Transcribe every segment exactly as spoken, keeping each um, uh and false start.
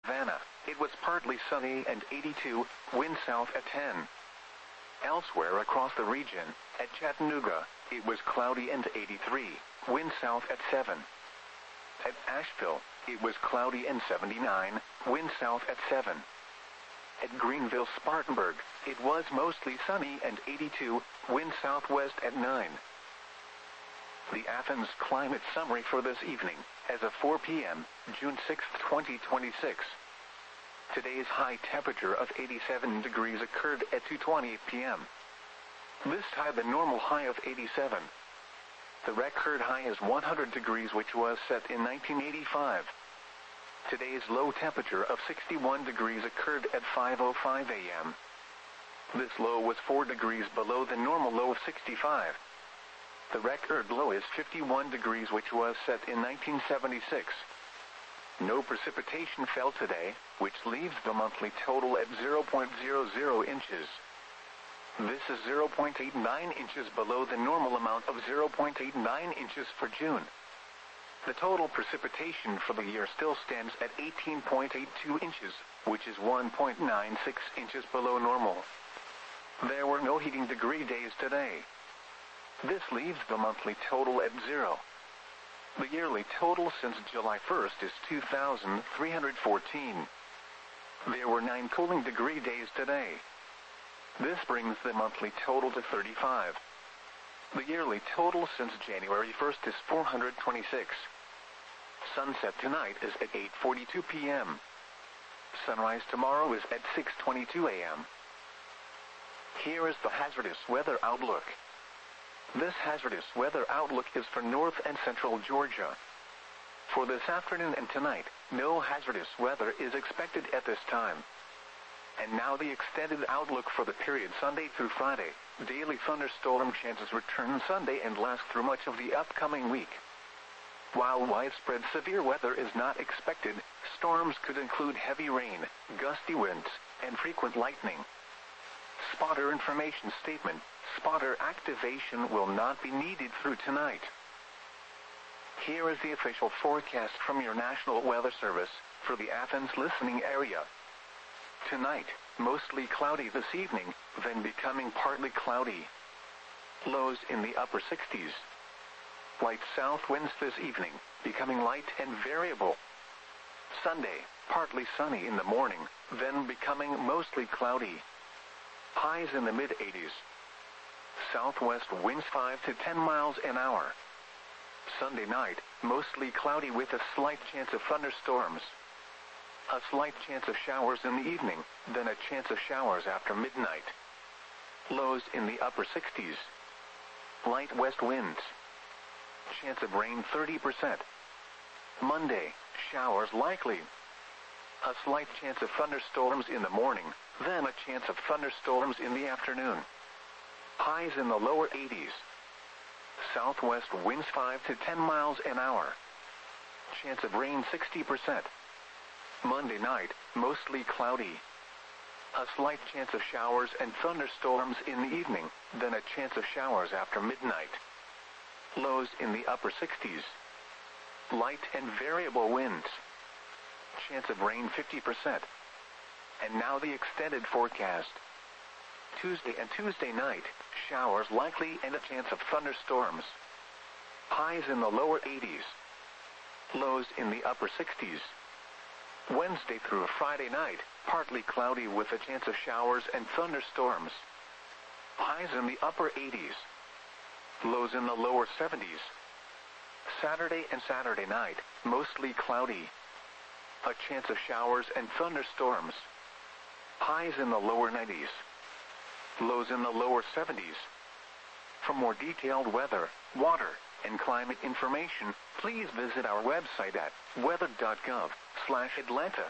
Savannah, it was partly sunny and eighty-two, wind south at ten. Elsewhere across the region, at Chattanooga, it was cloudy and eighty-three, wind south at seven. At Asheville, it was cloudy and seventy-nine, wind south at seven. At Greenville Spartanburg, it was mostly sunny and eighty-two, wind southwest at nine. The Athens climate summary for this evening, as of four p m, June sixth, twenty twenty-six. Today's high temperature of eighty-seven degrees occurred at two twenty p m This tied the normal high of eighty-seven. The record high is one hundred degrees, which was set in nineteen eighty-five. Today's low temperature of sixty-one degrees occurred at five oh five a m This low was four degrees below the normal low of sixty-five. The record low is fifty-one degrees, which was set in nineteen seventy-six. No precipitation fell today, which leaves the monthly total at zero point zero zero inches. This is zero point eight nine inches below the normal amount of zero point eight nine inches for June. The total precipitation for the year still stands at eighteen point eight two inches, which is one point nine six inches below normal. There were no heating degree days today. This leaves the monthly total at zero. The yearly total since July first is two thousand three hundred fourteen. There were nine cooling degree days today. This brings the monthly total to thirty-five. The yearly total since January first is four hundred twenty-six. Sunset tonight is at eight forty-two p m Sunrise tomorrow is at six twenty-two a m Here is the hazardous weather outlook. This hazardous weather outlook is for north and central Georgia. For this afternoon and tonight, no hazardous weather is expected at this time. And now the extended outlook for the period Sunday through Friday. Daily thunderstorm chances return Sunday and last through much of the upcoming week. While widespread severe weather is not expected, storms could include heavy rain, gusty winds, and frequent lightning. Spotter information statement: spotter activation will not be needed through tonight. Here is the official forecast from your National Weather Service for the Athens listening area. Tonight, mostly cloudy this evening, then becoming partly cloudy. Lows in the upper sixties. Light south winds this evening, becoming light and variable. Sunday, partly sunny in the morning, then becoming mostly cloudy. Highs in the mid eighties. Southwest winds five to ten miles an hour. Sunday night, mostly cloudy with a slight chance of thunderstorms. A slight chance of showers in the evening, then a chance of showers after midnight. Lows in the upper sixties. Light west winds. Chance of rain thirty percent. Monday, showers likely. A slight chance of thunderstorms in the morning, then a chance of thunderstorms in the afternoon. Highs in the lower eighties. Southwest winds five to ten miles an hour. Chance of rain sixty percent. Monday night, mostly cloudy. A slight chance of showers and thunderstorms in the evening, then a chance of showers after midnight. Lows in the upper sixties. Light and variable winds. Chance of rain fifty percent. And now the extended forecast. Tuesday and Tuesday night, showers likely and a chance of thunderstorms. Highs in the lower eighties. Lows in the upper sixties. Wednesday through Friday night, partly cloudy with a chance of showers and thunderstorms. Highs in the upper eighties. Lows in the lower seventies. Saturday and Saturday night, mostly cloudy. A chance of showers and thunderstorms. Highs in the lower nineties. Lows in the lower seventies. For more detailed weather, water, and climate information, please visit our website at weather dot gov slash Atlanta.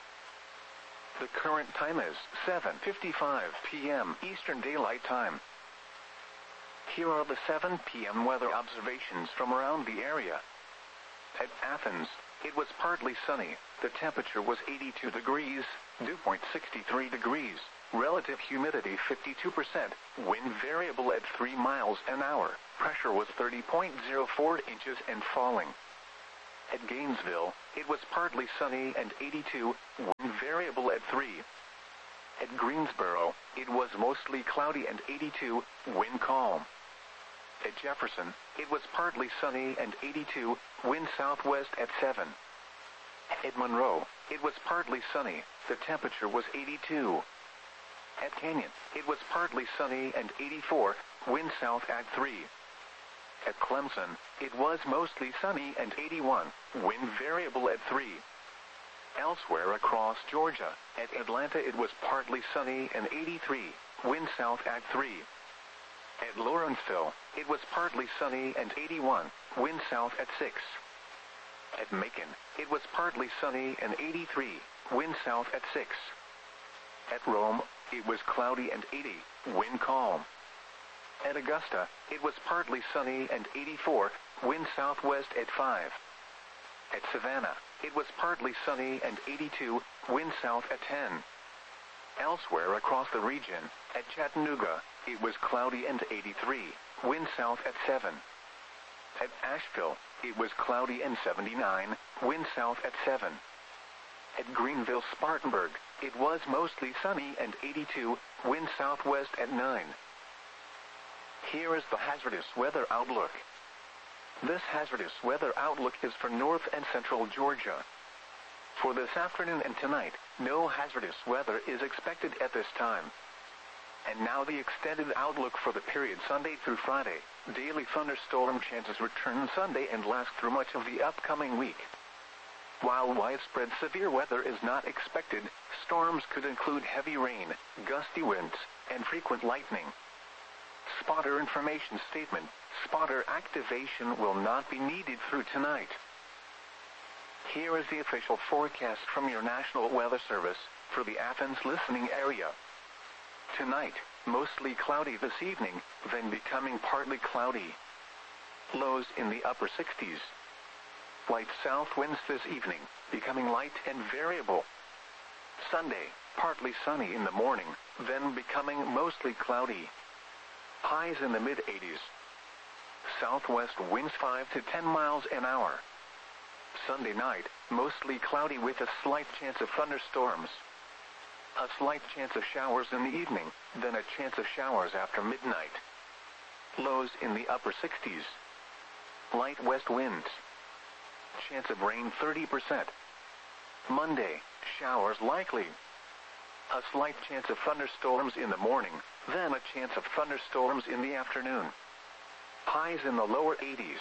The current time is seven fifty-five p m Eastern Daylight Time. Here are the seven p m weather observations from around the area. At Athens, it was partly sunny. The temperature was eighty-two degrees, dew point sixty-three degrees, relative humidity fifty-two percent, wind variable at three miles an hour, pressure was thirty point zero four inches and falling. At Gainesville, it was partly sunny and eighty-two, wind variable at three. At Greensboro, it was mostly cloudy and eighty-two, wind calm. At Jefferson, it was partly sunny and eighty-two, wind southwest at seven. At Monroe, it was partly sunny, the temperature was eighty-two. At Canyon, it was partly sunny and eighty-four, wind south at three. At Clemson, it was mostly sunny and eighty-one, wind variable at three. Elsewhere across Georgia, at Atlanta it was partly sunny and eighty-three, wind south at three. At Lawrenceville, it was partly sunny and eighty-one, wind south at six. At Macon, it was partly sunny and eighty-three, wind south at six. At Rome, it was cloudy and eighty, wind calm. At Augusta, it was partly sunny and eighty-four, wind southwest at five. At Savannah, it was partly sunny and eighty-two, wind south at ten. Elsewhere across the region, at Chattanooga, it was cloudy and eighty-three, wind south at seven. At Asheville, it was cloudy and seventy-nine, wind south at seven. At Greenville-Spartanburg, it was mostly sunny and eighty-two, wind southwest at nine. Here is the hazardous weather outlook. This hazardous weather outlook is for north and central Georgia. For this afternoon and tonight, no hazardous weather is expected at this time. And now the extended outlook for the period Sunday through Friday. Daily thunderstorm chances return Sunday and last through much of the upcoming week. While widespread severe weather is not expected, storms could include heavy rain, gusty winds, and frequent lightning. Spotter information statement: spotter activation will not be needed through tonight. Here is the official forecast from your National Weather Service for the Athens listening area. Tonight, mostly cloudy this evening, then becoming partly cloudy. Lows in the upper sixties. Light south winds this evening, becoming light and variable. Sunday, partly sunny in the morning, then becoming mostly cloudy. Highs in the mid eighties. Southwest winds five to ten miles an hour. Sunday night, mostly cloudy with a slight chance of thunderstorms. A slight chance of showers in the evening, then a chance of showers after midnight. Lows in the upper sixties. Light west winds. Chance of rain thirty percent. Monday, showers likely. A slight chance of thunderstorms in the morning, then a chance of thunderstorms in the afternoon. Highs in the lower eighties.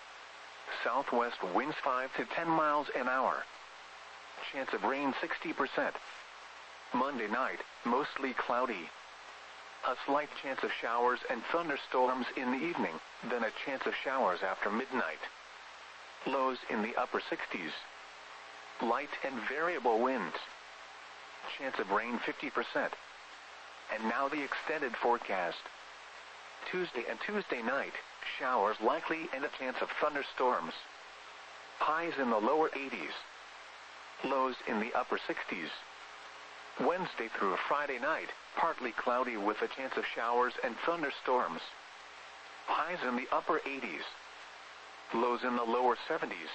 Southwest winds five to ten miles an hour. Chance of rain sixty percent. Monday night, mostly cloudy. A slight chance of showers and thunderstorms in the evening, then a chance of showers after midnight. Lows in the upper sixties. Light and variable winds. Chance of rain fifty percent. And now the extended forecast. Tuesday and Tuesday night, showers likely and a chance of thunderstorms. Highs in the lower eighties. Lows in the upper sixties. Wednesday through Friday night, partly cloudy with a chance of showers and thunderstorms. Highs in the upper eighties. Lows in the lower seventies.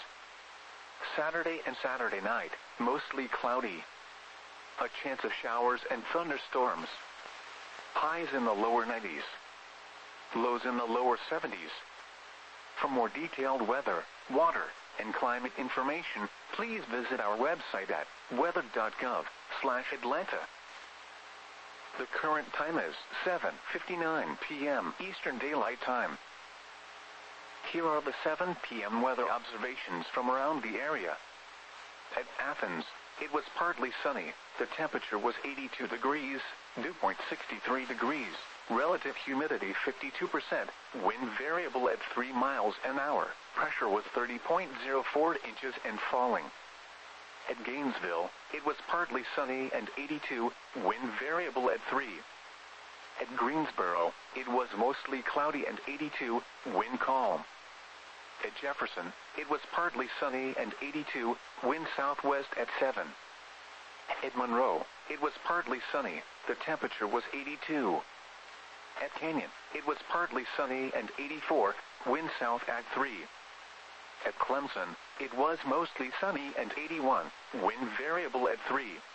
Saturday and Saturday night, mostly cloudy. A chance of showers and thunderstorms. Highs in the lower nineties. Lows in the lower seventies. For more detailed weather, water, and climate information, please visit our website at weather dot gov slash Atlanta. The current time is seven fifty-nine p m Eastern Daylight Time. Here are the seven p m weather observations from around the area. At Athens, it was partly sunny. The temperature was eighty-two degrees, dew point sixty-three degrees, relative humidity fifty-two percent, wind variable at three miles an hour, pressure was thirty point zero four inches and falling. At Gainesville, it was partly sunny and eighty-two, wind variable at three. At Greensboro, it was mostly cloudy and eighty-two, wind calm. At Jefferson, it was partly sunny and eighty-two, wind southwest at seven. At Monroe, it was partly sunny, the temperature was eighty-two. At Canyon, it was partly sunny and eighty-four, wind south at three. At Clemson, it was mostly sunny and eighty-one, wind variable at three.